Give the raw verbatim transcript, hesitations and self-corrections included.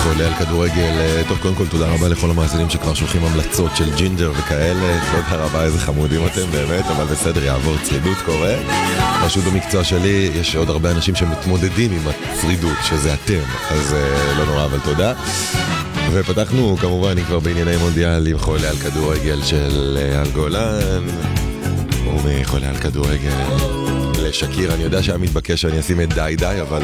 חולה על כדורגל. טוב, קודם כל תודה רבה לכל המאזינים שכבר שולחים המלצות של ג'ינג'ר וכאלה. תודה רבה, איזה חמודים אתם באמת, אבל בסדר, יעבור, צרידות קורה. פשוט במקצוע שלי יש עוד הרבה אנשים שמתמודדים עם הצרידות, שזה אתם, אז לא נורא, אבל תודה. ופתחנו כמובן, אם כבר בענייני מונדיאל, עם חולה על כדורגל של אל גולן, ומחולה על כדורגל לשקיר. אני יודע שהיה מתבקש שאני אשים את די די, אבל